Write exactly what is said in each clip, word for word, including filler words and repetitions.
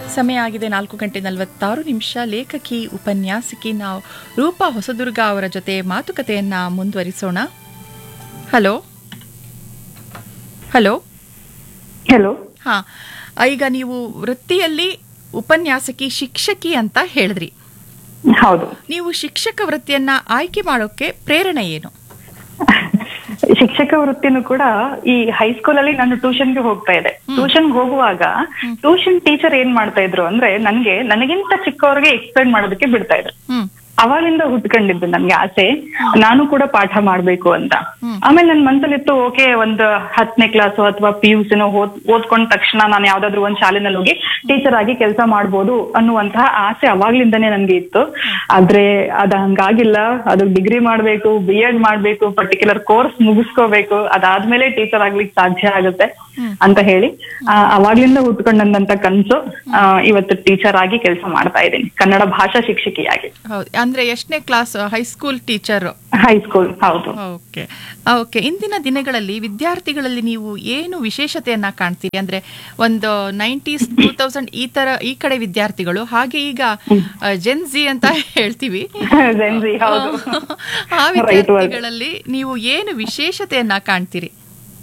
ಸಮಯ ಆಗಿದೆ ನಾಲ್ಕು ಗಂಟೆ ನಲವತ್ತಾರು ನಿಮಿಷ. ಲೇಖಕಿ ಉಪನ್ಯಾಸಕಿ ನಾವು ರೂಪಾ ಹೊಸದುರ್ಗ ಅವರ ಜೊತೆ ಮಾತುಕತೆಯನ್ನ ಮುಂದುವರಿಸೋಣ. Hello hello hello. ಹಾ, ಈಗ ನೀವು ವೃತ್ತಿಯಲ್ಲಿ ಉಪನ್ಯಾಸಕಿ, ಶಿಕ್ಷಕಿ ಅಂತ ಹೇಳಿದ್ರಿ. ಹೌದು. ನೀವು ಶಿಕ್ಷಕ ವೃತ್ತಿಯನ್ನ ಆಯ್ಕೆ ಮಾಡೋಕೆ ಪ್ರೇರಣೆ ಏನು? ಶಿಕ್ಷಕ ವೃತ್ತಿನೂ ಕೂಡ ಈ ಹೈಸ್ಕೂಲ್ ಅಲ್ಲಿ ನಾನು ಟ್ಯೂಷನ್ಗೆ ಹೋಗ್ತಾ ಇದ್ದೆ. ಟ್ಯೂಷನ್ ಹೋಗುವಾಗ ಟ್ಯೂಷನ್ ಟೀಚರ್ ಏನ್ ಮಾಡ್ತಾ ಇದ್ರು ಅಂದ್ರೆ ನನ್ಗೆ ನನಗಿಂತ ಚಿಕ್ಕವರಿಗೆ ಎಕ್ಸ್ಪ್ಲೈನ್ ಮಾಡೋದಕ್ಕೆ ಬಿಡ್ತಾ ಇದ್ರು. ಅವಾಗಿಂದ ಹುಟ್ಕೊಂಡಿದ್ದು ನನ್ಗೆ ಆಸೆ, ನಾನು ಕೂಡ ಪಾಠ ಮಾಡ್ಬೇಕು ಅಂತ. ಆಮೇಲೆ ನನ್ ಮನ್ಸಲ್ಲಿತ್ತು, ಓಕೆ ಒಂದು ಹತ್ತನೇ ಕ್ಲಾಸು ಅಥವಾ ಪಿ ಯು ಸಿನೋ ಓದ್ ಓದ್ಕೊಂಡ ತಕ್ಷಣ ನಾನು ಯಾವ್ದಾದ್ರು ಒಂದ್ ಶಾಲೆನಲ್ಲಿ ಹೋಗಿ ಟೀಚರ್ ಆಗಿ ಕೆಲಸ ಮಾಡ್ಬೋದು ಅನ್ನುವಂತಹ ಆಸೆ ಅವಾಗ್ಲಿಂದಾನೇ ನನ್ಗೆ ಇತ್ತು. ಆದ್ರೆ ಅದ ಹಂಗಾಗಿಲ್ಲ. ಅದು ಡಿಗ್ರಿ ಮಾಡ್ಬೇಕು, ಬಿ ಎಡ್ ಮಾಡ್ಬೇಕು, ಪರ್ಟಿಕ್ಯುಲರ್ ಕೋರ್ಸ್ ಮುಗಿಸ್ಕೋಬೇಕು, ಅದಾದ್ಮೇಲೆ ಟೀಚರ್ ಆಗ್ಲಿಕ್ಕೆ ಸಾಧ್ಯ ಆಗುತ್ತೆ ಅಂತ ಹೇಳಿ ಅವಾಗ್ಲಿಂದ ಹುಟ್ಕೊಂಡಂತ ಕನ್ಸು ಇವತ್ತು ಟೀಚರ್ ಆಗಿ ಕೆಲಸ ಮಾಡ್ತಾ ಇದ್ದೀನಿ, ಕನ್ನಡ ಭಾಷಾ ಶಿಕ್ಷಕಿಯಾಗಿ. ಅಂದ್ರೆ ಎಷ್ಟನೇ ಕ್ಲಾಸ್? High school teacher? ಹೈಸ್ಕೂಲ್, ಹೌದು. Okay okay. ಇಂದಿನ ದಿನಗಳಲ್ಲಿ ವಿದ್ಯಾರ್ಥಿಗಳಲ್ಲಿ ನೀವು ಏನು ವಿಶೇಷತೆಯನ್ನ ಕಾಣ್ತೀರಿ? ಅಂದ್ರೆ ಒಂದು ನೈಂಟೀಸ್ ಟೂ ತೌಸಂಡ್ ಈ ತರ ಈ ಕಡೆ ವಿದ್ಯಾರ್ಥಿಗಳು, ಹಾಗೆ ಈಗ ಜೆನ್ಜಿ ಅಂತ ಹೇಳ್ತೀವಿ, ಆ ವಿದ್ಯಾರ್ಥಿಗಳಲ್ಲಿ ನೀವು ಏನು ವಿಶೇಷತೆಯನ್ನ ಕಾಣ್ತೀರಿ?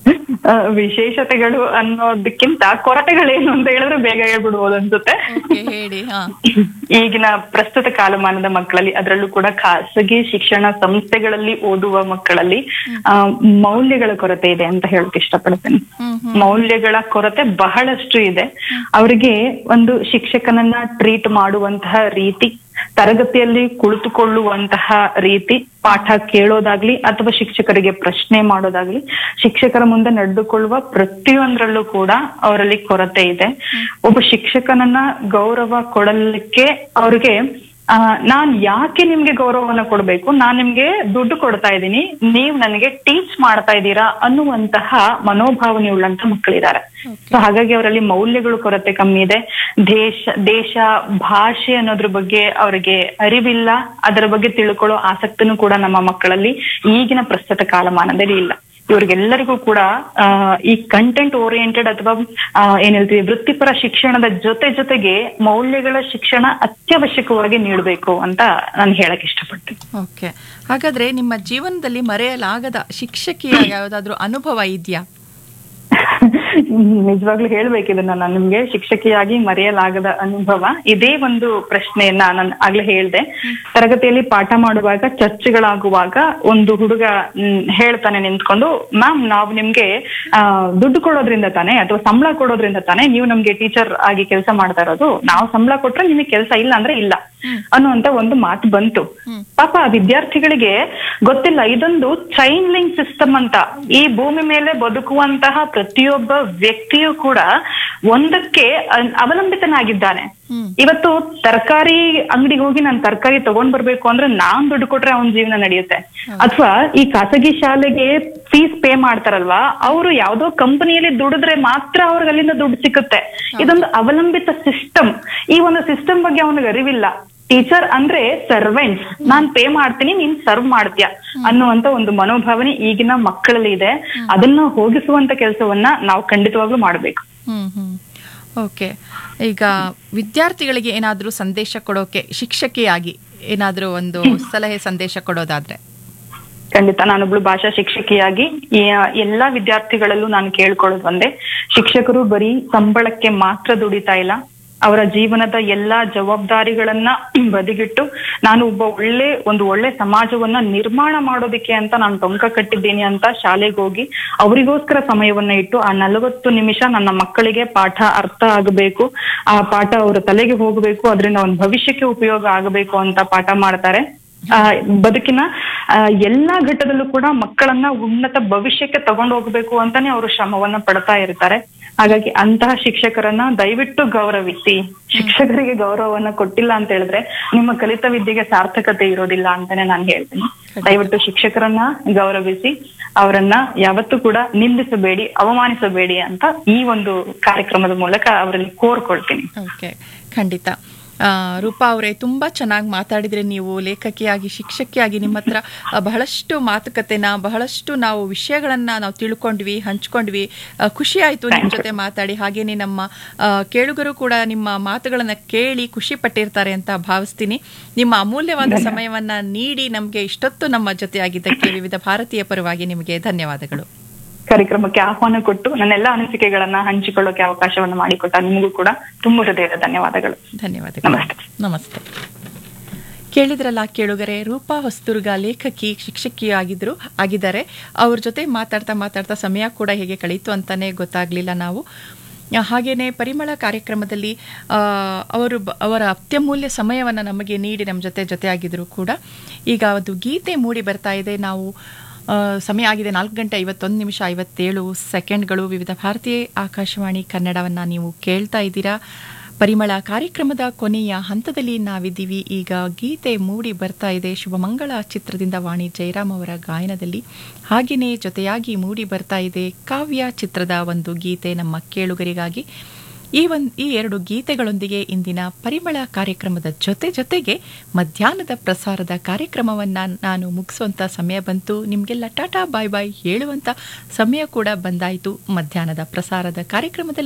ವಿಶೇಷತೆಗಳು ಅನ್ನೋದಕ್ಕಿಂತ ಕೊರತೆಗಳೇನು ಅಂತ ಹೇಳಿದ್ರೆ ಬೇಗ ಹೇಳ್ಬಿಡ್ಬೋದು ಅನ್ಸುತ್ತೆ. ಹೇಳಿ. ಈಗಿನ ಪ್ರಸ್ತುತ ಕಾಲಮಾನದ ಮಕ್ಕಳಲ್ಲಿ, ಅದರಲ್ಲೂ ಕೂಡ ಖಾಸಗಿ ಶಿಕ್ಷಣ ಸಂಸ್ಥೆಗಳಲ್ಲಿ ಓದುವ ಮಕ್ಕಳಲ್ಲಿ ಆ ಮೌಲ್ಯಗಳ ಕೊರತೆ ಇದೆ ಅಂತ ಹೇಳಕ್ ಇಷ್ಟಪಡ್ತೇನೆ. ಮೌಲ್ಯಗಳ ಕೊರತೆ ಬಹಳಷ್ಟು ಇದೆ. ಅವರಿಗೆ ಒಂದು ಶಿಕ್ಷಕನನ್ನ ಟ್ರೀಟ್ ಮಾಡುವಂತಹ ರೀತಿ, ತರಗತಿಯಲ್ಲಿ ಕುಳಿತುಕೊಳ್ಳುವಂತಹ ರೀತಿ, ಪಾಠ ಕೇಳೋದಾಗ್ಲಿ ಅಥವಾ ಶಿಕ್ಷಕರಿಗೆ ಪ್ರಶ್ನೆ ಮಾಡೋದಾಗ್ಲಿ, ಶಿಕ್ಷಕರ ಮುಂದೆ ನಡೆದುಕೊಳ್ಳುವ ಪ್ರತಿಯೊಂದರಲ್ಲೂ ಕೂಡ ಅವರಲ್ಲಿ ಕೊರತೆ ಇದೆ. ಒಬ್ಬ ಶಿಕ್ಷಕನನ್ನ ಗೌರವ ಕೊಡಲಿಕ್ಕೆ ಅವ್ರಿಗೆ ಆ ನಾನ್ ಯಾಕೆ ನಿಮ್ಗೆ ಗೌರವವನ್ನ ಕೊಡ್ಬೇಕು, ನಾನ್ ನಿಮ್ಗೆ ದುಡ್ಡು ಕೊಡ್ತಾ ಇದ್ದೀನಿ, ನೀವ್ ನನಗೆ ಟೀಚ್ ಮಾಡ್ತಾ ಇದ್ದೀರಾ ಅನ್ನುವಂತಹ ಮನೋಭಾವನೆ ಉಳ್ಳಂತ ಮಕ್ಕಳಿದ್ದಾರೆ. ಸೊ ಹಾಗಾಗಿ ಅವರಲ್ಲಿ ಮೌಲ್ಯಗಳು ಕೊರತೆ ಕಮ್ಮಿ ಇದೆ. ದೇಶ ದೇಶ ಭಾಷೆ ಅನ್ನೋದ್ರ ಬಗ್ಗೆ ಅವರಿಗೆ ಅರಿವಿಲ್ಲ. ಅದರ ಬಗ್ಗೆ ತಿಳ್ಕೊಳ್ಳೋ ಆಸಕ್ತಿನೂ ಕೂಡ ನಮ್ಮ ಮಕ್ಕಳಲ್ಲಿ ಈಗಿನ ಪ್ರಸ್ತುತ ಕಾಲಮಾನದಲ್ಲಿ ಇಲ್ಲ. ಇವ್ರಿಗೆಲ್ಲರಿಗೂ ಕೂಡ ಅಹ್ ಈ ಕಂಟೆಂಟ್ ಓರಿಯೆಂಟೆಡ್ ಅಥವಾ ಏನ್ ಹೇಳ್ತೀವಿ ವೃತ್ತಿಪರ ಶಿಕ್ಷಣದ ಜೊತೆ ಜೊತೆಗೆ ಮೌಲ್ಯಗಳ ಶಿಕ್ಷಣ ಅತ್ಯವಶ್ಯಕವಾಗಿ ನೀಡಬೇಕು ಅಂತ ನಾನು ಹೇಳಕ್ ಇಷ್ಟಪಡ್ತೀನಿ. ಓಕೆ, ಹಾಗಾದ್ರೆ ನಿಮ್ಮ ಜೀವನದಲ್ಲಿ ಮರೆಯಲಾಗದ ಶಿಕ್ಷಕಿಯ ಯಾವ್ದಾದ್ರು ಅನುಭವ ಇದೆಯಾ? ನಿಜವಾಗ್ಲೂ ಹೇಳ್ಬೇಕಿದನ್ನ ನಾನು ನಿಮ್ಗೆ, ಶಿಕ್ಷಕಿಯಾಗಿ ಮರೆಯಲಾಗದ ಅನುಭವ. ಇದೇ ಒಂದು ಪ್ರಶ್ನೆಯನ್ನ ನಾನು ಆಗ್ಲೇ ಹೇಳ್ದೆ. ತರಗತಿಯಲ್ಲಿ ಪಾಠ ಮಾಡುವಾಗ ಚರ್ಚೆಗಳಾಗುವಾಗ ಒಂದು ಹುಡುಗ ಹೇಳ್ತಾನೆ ನಿಂತ್ಕೊಂಡು, ಮ್ಯಾಮ್ ನಾವು ನಿಮ್ಗೆ ಆ ದುಡ್ಡು ಕೊಡೋದ್ರಿಂದ ತಾನೆ ಅಥವಾ ಸಂಬಳ ಕೊಡೋದ್ರಿಂದ ತಾನೆ ನೀವು ನಮ್ಗೆ ಟೀಚರ್ ಆಗಿ ಕೆಲಸ ಮಾಡ್ತಾ ಇರೋದು, ನಾವು ಸಂಬಳ ಕೊಟ್ರೆ ನಿಮಗೆ ಕೆಲಸ ಇಲ್ಲ ಅಂದ್ರೆ ಇಲ್ಲ ಅನ್ನುವಂತ ಒಂದು ಮಾತು ಬಂತು. ಪಾಪ ವಿದ್ಯಾರ್ಥಿಗಳಿಗೆ ಗೊತ್ತಿಲ್ಲ, ಇದೊಂದು ಚೈನ್ ಲಿಂಕ್ ಸಿಸ್ಟಮ್ ಅಂತ. ಈ ಭೂಮಿ ಮೇಲೆ ಬದುಕುವಂತಹ ಪ್ರತಿಯೊಬ್ಬ ವ್ಯಕ್ತಿಯೂ ಕೂಡ ಒಂದಕ್ಕೆ ಅವಲಂಬಿತನಾಗಿದ್ದಾನೆ. ಇವತ್ತು ತರಕಾರಿ ಅಂಗಡಿಗೆ ಹೋಗಿ ನಾನು ತರಕಾರಿ ತಗೊಂಡ್ ಬರ್ಬೇಕು ಅಂದ್ರೆ ನಾನ್ ದುಡ್ಡು ಕೊಟ್ರೆ ಅವನ ಜೀವನ ನಡೆಯುತ್ತೆ. ಅಥವಾ ಈ ಖಾಸಗಿ ಶಾಲೆಗೆ ಫೀಸ್ ಪೇ ಮಾಡ್ತಾರಲ್ವಾ, ಅವರು ಯಾವ್ದೋ ಕಂಪನಿಯಲ್ಲಿ ದುಡಿದ್ರೆ ಮಾತ್ರ ಅವ್ರಿಗೆ ಅಲ್ಲಿಂದ ದುಡ್ಡು ಸಿಕ್ಕುತ್ತೆ. ಇದೊಂದು ಅವಲಂಬಿತ ಸಿಸ್ಟಮ್. ಈ ಒಂದು ಸಿಸ್ಟಮ್ ಬಗ್ಗೆ ಅವನಿಗೆ ಅರಿವಿಲ್ಲ. ಟೀಚರ್ ಅಂದ್ರೆ ಸರ್ವೆಂಟ್ಸ್, ನಾನ್ ಪೇ ಮಾಡ್ತೀನಿ, ನೀನ್ ಸರ್ವ್ ಮಾಡ್ತೀಯ ಅನ್ನುವಂತ ಒಂದು ಮನೋಭಾವನೆ ಈಗಿನ ಮಕ್ಕಳಲ್ಲಿ ಇದೆ. ಅದನ್ನ ಹೋಗಿಸುವಂತ ಕೆಲಸವನ್ನ ನಾವು ಖಂಡಿತವಾಗ್ಲೂ ಮಾಡ್ಬೇಕು. ಹ್ಮ್ ಹ್ಮ್ ಓಕೆ. ಈಗ ವಿದ್ಯಾರ್ಥಿಗಳಿಗೆ ಏನಾದ್ರೂ ಸಂದೇಶ ಕೊಡೋಕೆ ಶಿಕ್ಷಕಿಯಾಗಿ ಏನಾದ್ರೂ ಒಂದು ಸಲಹೆ ಸಂದೇಶ ಕೊಡೋದಾದ್ರೆ? ಖಂಡಿತ. ನಾನೊಬ್ಳು ಭಾಷಾ ಶಿಕ್ಷಕಿಯಾಗಿ ಎಲ್ಲಾ ವಿದ್ಯಾರ್ಥಿಗಳಲ್ಲೂ ನಾನು ಕೇಳ್ಕೊಳ್ಳೋದು ಒಂದೇ, ಶಿಕ್ಷಕರು ಬರೀ ಸಂಬಳಕ್ಕೆ ಮಾತ್ರ ದುಡಿತಾ ಇಲ್ಲ. ಅವರ ಜೀವನದ ಎಲ್ಲಾ ಜವಾಬ್ದಾರಿಗಳನ್ನ ಬದಿಗಿಟ್ಟು ನಾನು ಒಬ್ಬ ಒಳ್ಳೆ ಒಂದು ಒಳ್ಳೆ ಸಮಾಜವನ್ನ ನಿರ್ಮಾಣ ಮಾಡೋದಿಕ್ಕೆ ಅಂತ ನಾನು ಟೊಂಕ ಕಟ್ಟಿದ್ದೀನಿ ಅಂತ ಶಾಲೆಗೆ ಹೋಗಿ ಅವರಿಗೋಸ್ಕರ ಸಮಯವನ್ನ ಇಟ್ಟು ಆ ನಲವತ್ತು ನಿಮಿಷ ನನ್ನ ಮಕ್ಕಳಿಗೆ ಪಾಠ ಅರ್ಥ ಆಗಬೇಕು, ಆ ಪಾಠ ಅವರ ತಲೆಗೆ ಹೋಗಬೇಕು, ಅದರಿಂದ ಒಂದು ಭವಿಷ್ಯಕ್ಕೆ ಉಪಯೋಗ ಆಗಬೇಕು ಅಂತ ಪಾಠ ಮಾಡ್ತಾರೆ. ಆ ಬದುಕಿನ ಎಲ್ಲಾ ಘಟ್ಟದಲ್ಲೂ ಕೂಡ ಮಕ್ಕಳನ್ನ ಉನ್ನತ ಭವಿಷ್ಯಕ್ಕೆ ತಗೊಂಡು ಹೋಗ್ಬೇಕು ಅಂತಾನೆ ಅವರು ಶ್ರಮವನ್ನ ಪಡ್ತಾ ಇರ್ತಾರೆ. ಹಾಗಾಗಿ ಅಂತಹ ಶಿಕ್ಷಕರನ್ನ ದಯವಿಟ್ಟು ಗೌರವಿಸಿ. ಶಿಕ್ಷಕರಿಗೆ ಗೌರವವನ್ನ ಕೊಟ್ಟಿಲ್ಲ ಅಂತ ಹೇಳಿದ್ರೆ ನಿಮ್ಮ ಕಲಿತ ವಿದ್ಯೆಗೆ ಸಾರ್ಥಕತೆ ಇರೋದಿಲ್ಲ ಅಂತಾನೆ ನಾನು ಹೇಳ್ತೀನಿ. ದಯವಿಟ್ಟು ಶಿಕ್ಷಕರನ್ನ ಗೌರವಿಸಿ, ಅವರನ್ನ ಯಾವತ್ತೂ ಕೂಡ ನಿಂದಿಸಬೇಡಿ, ಅವಮಾನಿಸಬೇಡಿ ಅಂತ ಈ ಒಂದು ಕಾರ್ಯಕ್ರಮದ ಮೂಲಕ ಅವರಲ್ಲಿ ಕೋರ್ಕೊಳ್ತೀನಿ. ಓಕೆ, ಖಂಡಿತ. ಆ, ರೂಪಾ ಅವರೇ, ತುಂಬ ಚೆನ್ನಾಗಿ ಮಾತಾಡಿದ್ರೆ ನೀವು ಲೇಖಕಿಯಾಗಿ ಶಿಕ್ಷಕಿಯಾಗಿ ನಿಮ್ಮ ಹತ್ರ ಆ, ಬಹಳಷ್ಟು ಮಾತುಕತೆನ ಬಹಳಷ್ಟು ನಾವು ವಿಷಯಗಳನ್ನು ನಾವು ತಿಳ್ಕೊಂಡ್ವಿ, ಹಂಚ್ಕೊಂಡ್ವಿ. ಆ, ಖುಷಿ ಆಯಿತು ನಿಮ್ಮ ಜೊತೆ ಮಾತಾಡಿ. ಹಾಗೇನೆ ನಮ್ಮ ಆ, ಕೇಳುಗರು ಕೂಡ ನಿಮ್ಮ ಮಾತುಗಳನ್ನು ಕೇಳಿ ಖುಷಿ ಪಟ್ಟಿರ್ತಾರೆ ಅಂತ ಭಾವಿಸ್ತೀನಿ. ನಿಮ್ಮ ಅಮೂಲ್ಯವಾದ ಸಮಯವನ್ನ ನೀಡಿ ನಮಗೆ ಇಷ್ಟೊತ್ತು ನಮ್ಮ ಜೊತೆಯಾಗಿದ್ದಕ್ಕೆ ವಿವಿಧ ಭಾರತೀಯ ಪರವಾಗಿ ನಿಮಗೆ ಧನ್ಯವಾದಗಳು. ಕಾರ್ಯಕ್ರಮಕ್ಕೆ ಆಹ್ವಾನ ಕೊಟ್ಟು ನನ್ನೆಲ್ಲ ಅನಿಸಿಕೆಗಳನ್ನ ಹಂಚಿಕೊಳ್ಳೋಕೆ ಅವಕಾಶವನ್ನು ಮಾಡಿಕೊಟ್ಟ ನಿಮಗೂ ಕೂಡ ತುಂಬ ಹೃದಯದ ಧನ್ಯವಾದಗಳು. ಧನ್ಯವಾದಗಳು. ನಮಸ್ತೆ. ನಮಸ್ತೆ. ಕೇಳಿದ್ರಲ್ಲ ಕೇಳುಗರೆ, ರೂಪಾ ಹೊಸ್ತುರ್ಗ ಲೇಖಕಿ, ಶಿಕ್ಷಕಿಯಾಗಿದ್ರು ಆಗಿದ್ದಾರೆ. ಅವ್ರ ಜೊತೆ ಮಾತಾಡ್ತಾ ಮಾತಾಡ್ತಾ ಸಮಯ ಕೂಡ ಹೇಗೆ ಕಳೀತು ಅಂತಾನೆ ಗೊತ್ತಾಗ್ಲಿಲ್ಲ ನಾವು. ಹಾಗೇನೆ ಪರಿಮಳ ಕಾರ್ಯಕ್ರಮದಲ್ಲಿ ಆ, ಅವರು ಬ- ಅವರ ಅತ್ಯಮೂಲ್ಯ ಸಮಯವನ್ನು ನಮಗೆ ನೀಡಿ ನಮ್ಮ ಜೊತೆ ಜೊತೆಯಾಗಿದ್ರು ಕೂಡ. ಈಗ ಒಂದು ಗೀತೆ ಮೂಡಿ ಬರ್ತಾ ಇದೆ. ನಾವು ಆ, ಸಮಯ ಆಗಿದೆ ನಾಲ್ಕು ಗಂಟೆ ಐವತ್ತೊಂದು ನಿಮಿಷ ಐವತ್ತೇಳು ಸೆಕೆಂಡ್ಗಳು. ವಿವಿಧ ಭಾರತೀಯ ಆಕಾಶವಾಣಿ ಕನ್ನಡವನ್ನು ನೀವು ಕೇಳ್ತಾ ಇದ್ದೀರಾ. ಪರಿಮಳ ಕಾರ್ಯಕ್ರಮದ ಕೊನೆಯ ಹಂತದಲ್ಲಿ ನಾವಿದ್ದೀವಿ. ಈಗ ಗೀತೆ ಮೂಡಿ ಬರ್ತಾ ಇದೆ. ಶುಭಮಂಗಳ ಚಿತ್ರದಿಂದ ವಾಣಿ ಜಯರಾಮ್ ಅವರ ಗಾಯನದಲ್ಲಿ. ಹಾಗೆಯೇ ಜೊತೆಯಾಗಿ ಮೂಡಿ ಬರ್ತಾ ಇದೆ ಕಾವ್ಯ ಚಿತ್ರದ ಒಂದು ಗೀತೆ ನಮ್ಮ ಕೇಳುಗರಿಗಾಗಿ. ಈ ಒಂದು ಈ ಎರಡು ಗೀತೆಗಳೊಂದಿಗೆ ಇಂದಿನ ಪರಿಮಳ ಕಾರ್ಯಕ್ರಮದ ಜೊತೆ ಜೊತೆಗೆ ಮಧ್ಯಾಹ್ನದ ಪ್ರಸಾರದ ಕಾರ್ಯಕ್ರಮವನ್ನು ನಾನು ಮುಗಿಸುವಂಥ ಸಮಯ ಬಂತು. ನಿಮಗೆಲ್ಲ ಟಾಟಾ ಬಾಯ್ ಬಾಯ್ ಹೇಳುವಂಥ ಸಮಯ ಕೂಡ ಬಂದಾಯಿತು. ಮಧ್ಯಾಹ್ನದ ಪ್ರಸಾರದ ಕಾರ್ಯಕ್ರಮದಲ್ಲಿ